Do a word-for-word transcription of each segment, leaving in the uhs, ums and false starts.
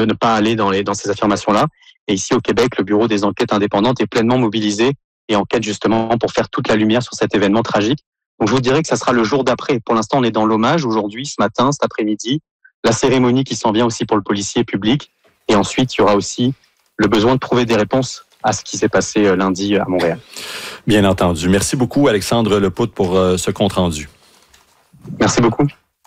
de ne pas aller dans, les, dans ces affirmations-là. Et ici, au Québec, le Bureau des enquêtes indépendantes est pleinement mobilisé et enquête justement pour faire toute la lumière sur cet événement tragique. Donc, je vous dirais que ça sera le jour d'après. Pour l'instant, on est dans l'hommage aujourd'hui, ce matin, cet après-midi. La cérémonie qui s'en vient aussi pour le policier public. Et ensuite, il y aura aussi le besoin de trouver des réponses à ce qui s'est passé lundi à Montréal. Bien entendu. Merci beaucoup, Alexandre Lepoudre, pour euh, ce compte-rendu. Merci beaucoup.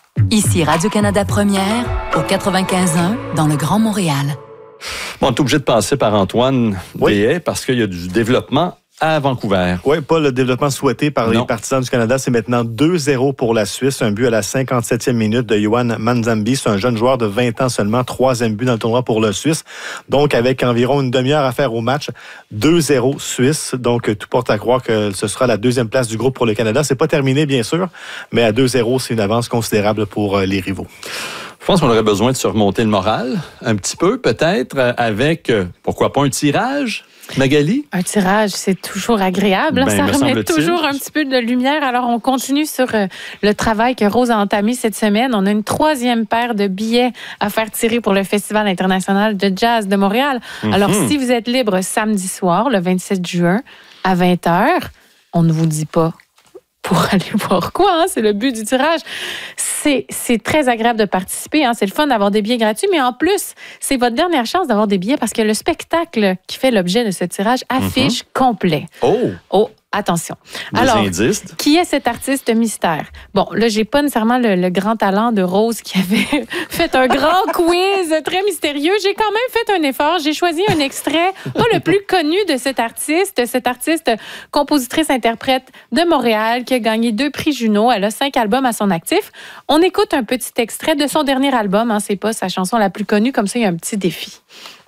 Ici Radio-Canada Première, au quatre-vingt-quinze un, dans le Grand Montréal. Bon, on est obligé de passer par Antoine Oui. Deshaies parce qu'il y a du développement à Vancouver. Oui, pas le développement souhaité par Non. les partisans du Canada. C'est maintenant deux zéro pour la Suisse. Un but à la cinquante-septième minute de Yohan Manzambi. C'est un jeune joueur de vingt ans seulement. Troisième but dans le tournoi pour le Suisse. Donc, avec environ une demi-heure à faire au match, deux zéro Suisse. Donc, tout porte à croire que ce sera la deuxième place du groupe pour le Canada. C'est pas terminé, bien sûr, mais à deux zéro, c'est une avance considérable pour les rivaux. Je pense qu'on aurait besoin de surmonter le moral un petit peu, peut-être, avec, euh, pourquoi pas, un tirage, Magali? Un tirage, c'est toujours agréable. Ben, ça me remet semble-t-il. toujours un petit peu de lumière. Alors, on continue sur euh, le travail que Rose a entamé cette semaine. On a une troisième paire de billets à faire tirer pour le Festival international de jazz de Montréal. Mm-hmm. Alors, si vous êtes libre samedi soir, le vingt-sept juin, à vingt heures, on ne vous dit pas pour aller voir quoi, hein? C'est le but du tirage. C'est, c'est très agréable de participer, hein? C'est le fun d'avoir des billets gratuits, mais en plus, c'est votre dernière chance d'avoir des billets parce que le spectacle qui fait l'objet de ce tirage affiche mm-hmm. complet. Oh! Oh! Attention. Des Alors, indices. Qui est cet artiste mystère? Bon, là, j'ai pas nécessairement le, le grand talent de Rose qui avait fait un grand quiz très mystérieux. J'ai quand même fait un effort. J'ai choisi un extrait, pas le plus connu de cet artiste, cette artiste compositrice-interprète de Montréal qui a gagné deux prix Juno. Elle a cinq albums à son actif. On écoute un petit extrait de son dernier album. Hein, c'est pas sa chanson la plus connue. Comme ça, il y a un petit défi.